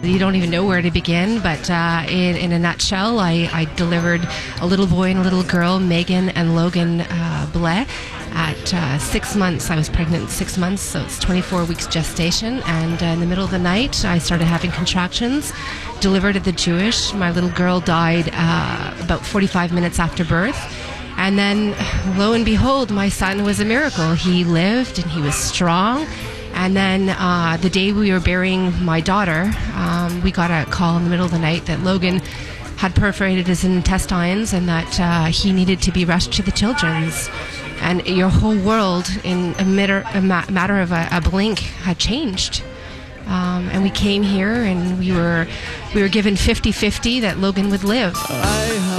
You don't even know where to begin, but in a nutshell, I delivered a little boy and a little girl, Megan and Logan Blais. At 6 months, I was pregnant 6 months, so it's 24 weeks gestation. And in the middle of the night, I started having contractions. Delivered at the Jewish. My little girl died about 45 minutes after birth. And then, lo and behold, my son was a miracle. He lived and he was strong. And then the day we were burying my daughter, we got a call in the middle of the night that Logan had perforated his intestines and that he needed to be rushed to the children's. And your whole world in a matter of a blink had changed. And we came here and we were given 50-50 that Logan would live.